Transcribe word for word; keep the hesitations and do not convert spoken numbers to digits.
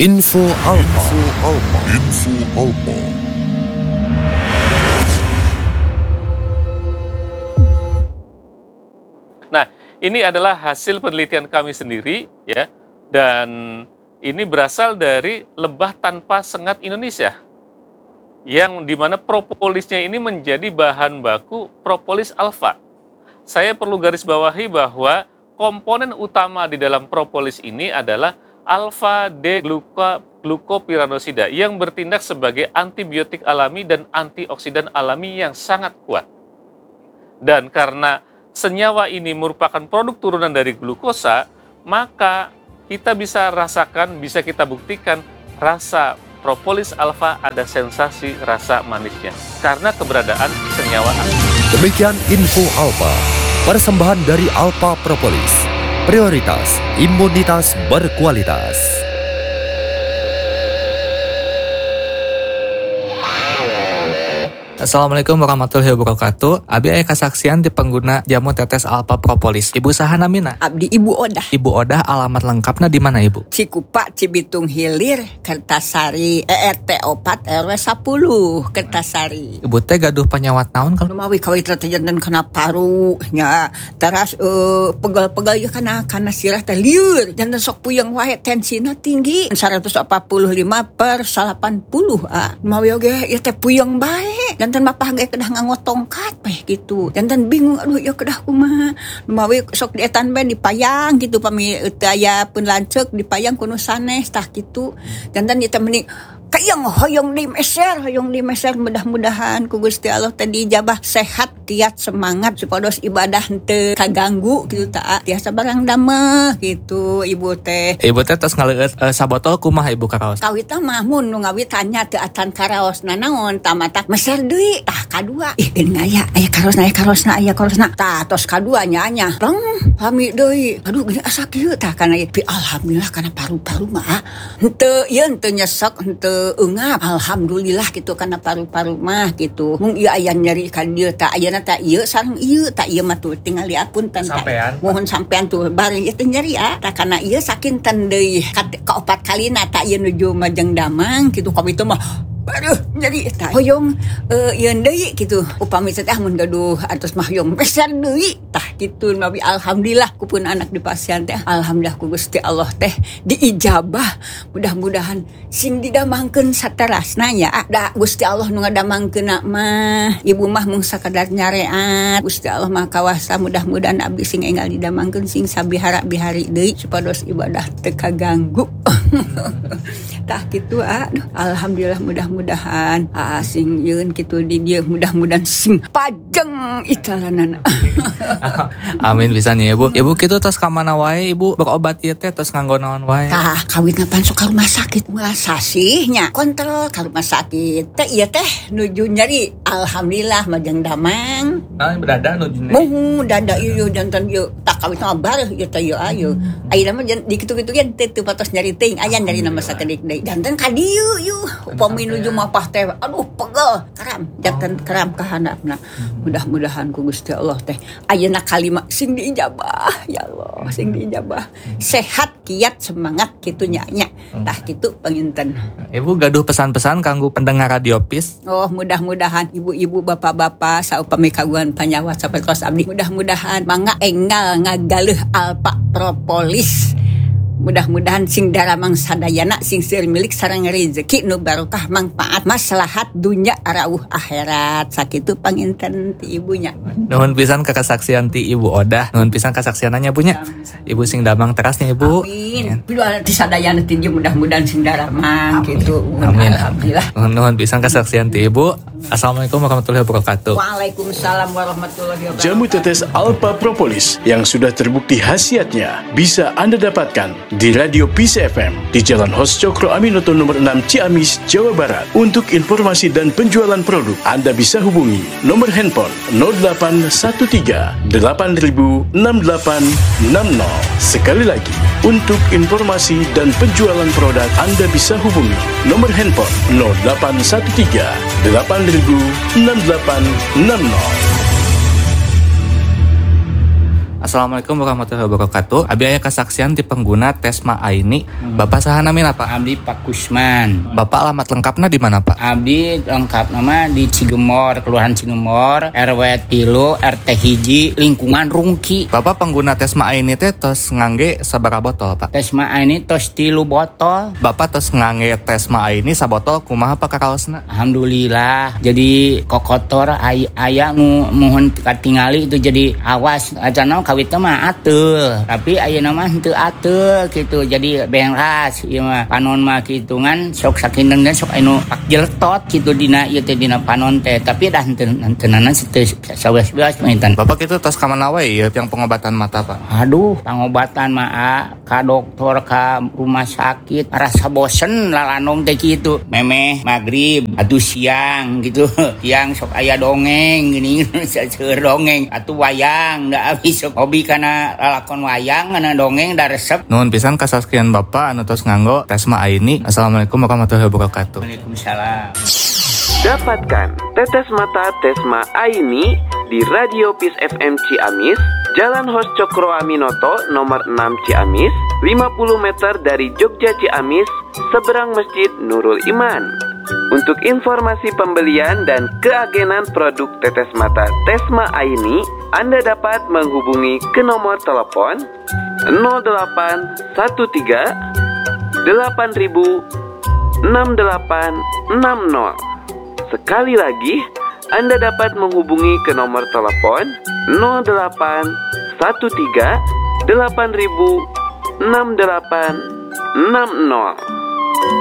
Info Alpa. Info Alpa. Info Alpa. Nah, ini adalah hasil penelitian kami sendiri, ya, dan ini berasal dari Lebah Tanpa Sengat Indonesia, yang dimana propolisnya ini menjadi bahan baku propolis alfa. Saya perlu garis bawahi bahwa komponen utama di dalam propolis ini adalah alfa-D-glukopiranosida yang bertindak sebagai antibiotik alami dan antioksidan alami yang sangat kuat. Dan karena senyawa ini merupakan produk turunan dari glukosa, maka kita bisa rasakan, bisa kita buktikan rasa propolis alfa ada sensasi rasa manisnya karena keberadaan senyawa alfa. Demikian Info Alpa, persembahan dari Alpa Propolis. Prioritas imunitas berkualitas. Assalamualaikum warahmatullahi wabarakatuh. Abi aya kasaksian di pengguna jamu tetes Alpa Propolis. Ibu saha namina? Abdi Ibu Odah. Ibu Odah, alamat lengkapna di mana Ibu? Cikupa, Cibitung Hilir, Kertasari, E R T empat R W sepuluh, Kertasari. Ibu teh gaduh penyawat naon kalau Lumawi kawit terjadi kena paru nya. Teras uh, pegal-pegal ya kana kana sirah teh lieur. Janten sok puyeng wae tensina tinggi seratus empat puluh lima per delapan puluh. Ah, lumawi oge ieu teh puyeng bae. Jantan bapak ge kedah nganggo tongkat peh gitu. Jantan bingung aduh ya kedah kumaha. Lumawi sok dietan bae dipayang gitu pami teu aya pun lanceuk dipayang kuno sanes tah gitu. Jantan ieu teh meni kayang hoyong di meser, hoyong di meser mudah-mudahan ku Gusti Allah tadi ijabah sehat, kiat, semangat supados ibadah henteu kaganggu gitu ta. Tiasa barang dameh gitu Ibu teh. Ibu teh tos ngaleueut uh, sabotol kumaha Ibu karaos? Kawitna mah mun nu ngawit tanya teu atan karaosna naon tamata meser deui tah kadua. Ih geuning aya aya karosna aya karosna aya karosna. Tah tos kadua nya nya. Lang pami deui. Aduh geuning asa kieu tah kana ieu. Alhamdulillah kana paru-paru mah henteu ieu henteu nyesek henteu engap alhamdulillah gitu karena paru-paru mah gitu mung ieu aya nyeri ka dieu tah ayeuna tah ieu sareng ieu tah ieu mah tuh tinggal liapunten tah mohon sampean tuh bari ieu teh nyeri ah tah kana ieu sakinten deui ka opat kalina tah ieu nuju Majeng Damang gitu ka itu mah aduh nyeri tah hoyong uh, ieu deui gitu upami teh mun gaduh atos mah hoyong besar deui tah gitu nabi alhamdulillah kupun anak di pasien teh alhamdulillah ku Gusti Allah teh diijabah mudah-mudahan sing didamangkeun saterasna nya da Gusti Allah nu ngadamangkeunna mah ibu mah mung sakadar nyareat Gusti Allah mah kawasa mudah-mudahan abdi sing enggal didamangkeun sing sabihara-bihari deui supados ibadah teu kaganggu tah gitu aduh alhamdulillah mudah-mudahan ah sing yeun kitu di dieu mudah-mudahan sing pajeng italanana. Amin pisan ya Ibu. Ibu kitu tos ka mana wae Ibu berobat ieu teh tos nganggo naon wae? Tah kawitna pan sok ka rumah sakit mah sasihnya kontrol ka rumah sakit teh ieu teh nuju nyeri alhamdulillah Majeng Damang. Nah berada nuju nyeri. Muh dada ieu janten ieu tak kawitna bareuh ieu teh ieu ayeuna. Ayeuna mah di kitu-kitu ge teu patos nyeri teuing aya nyeri nama sakedik deui. Janten ka dieu ieu upami nuju mapah teh aduh pegel karam janten karam ka handapna. Mudah-mudahan ku Gusti Allah teh ayeuna kalima sing diijabah ya Allah sing diijabah sehat kiat semangat kitu nya nya tah kitu panginten. Ibu gaduh pesan-pesan kanggo pendengar Radio Pis. Oh mudah-mudahan ibu-ibu bapak-bapak saupami kagungan panyawat sapertos abdi mudah-mudahan mangga enggal ngagaleuh Alpa Propolis. Mudah-mudahan sing daramang sadayana sing seueur milik sareng rezeki nu barokah manfaat maslahat dunya arauh akhirat sakitu panginten ti ibunya. Nuhun pisan ka kasaksian ti Ibu Odah. Nuhun pisan kasaksiananya punya. Ibu sing damang terasnya Ibu. Amin. Piluan ti sadayana ti mudah-mudahan sing daramang kitu. Amin. Alhamdulillah. Nuhun pisan kasaksian ti Ibu. Assalamualaikum warahmatullahi wabarakatuh. Waalaikumsalam warahmatullahi wabarakatuh. Jamu tetes Alpa Propolis yang sudah terbukti khasiatnya bisa Anda dapatkan di Radio Peace F M di Jalan Hos Cokro Aminoto nomor enam Ciamis, Jawa Barat. Untuk informasi dan penjualan produk, Anda bisa hubungi nomor handphone nol delapan satu tiga delapan nol enam delapan enam nol. Sekali lagi, untuk informasi dan penjualan produk, Anda bisa hubungi nomor handphone nol delapan satu tiga delapan nol enam delapan enam nol. Assalamualaikum warahmatullahi wabarakatuh. Abi aya kesaksian di pengguna Tesma Aini. Bapak saha namina Pak? Abdi Pak Kusman. Bapak alamat lengkapnya di mana Pak? Abdi lengkap nama di Cigemor, Kelurahan Cigemor, R W tilu, R T hiji, lingkungan Rungki. Bapak pengguna Tesma Aini teh tos ngangge sabaraha botol Pak? Tesma ini tos tilu botol. Bapak tos ngangge Tesma Aini sabotol kumaha Pak kakaosna? Alhamdulillah. Jadi kokotor ay aya nu mohon katingali itu jadi awas acana kawit mah atul. Tapi ayeuna mah henteu atul gitu. Jadi beras ieu mah panon mah kitungan sok sakinten dan sok anu pak jeltot gitu dina ieu teh dina panon teh. Tapi dah henteu henteunan teu saweas-weas maintan. Bapak kitu tos ka mana we ieu yang pengobatan mata Pak? Aduh, pengobatan mah ka dokter ka rumah sakit rasa bosen lalanong teh kitu. Memeh magrib atuh siang gitu. Siang sok aya dongeng gini seueur dongeng atuh wayang da abis sok hobi kana lalakon wayang kana dongeng da resep. Nuhun pisan kasaskian Bapak anu tos nganggo Tesma Aini. Assalamualaikum warahmatullahi wabarakatuh. Waalaikumsalam. Dapatkan tetes mata Tesma Aini di Radio Peace F M Ciamis, Jalan Hos Cokro Aminoto nomor enam Ciamis, lima puluh meter dari Jogja Ciamis, seberang Masjid Nurul Iman. Untuk informasi pembelian dan keagenan produk tetes mata Tesma Aini, Anda dapat menghubungi ke nomor telepon nol delapan satu tiga delapan ribu enam delapan enam nol. Sekali lagi, Anda dapat menghubungi ke nomor telepon nol delapan satu tiga delapan ribu enam delapan enam nol.